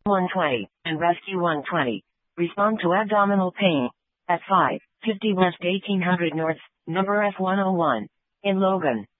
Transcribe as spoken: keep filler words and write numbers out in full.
one twenty, and Rescue one twenty. Respond to abdominal pain. At five fifty West eighteen hundred North, number F one oh one. In Logan.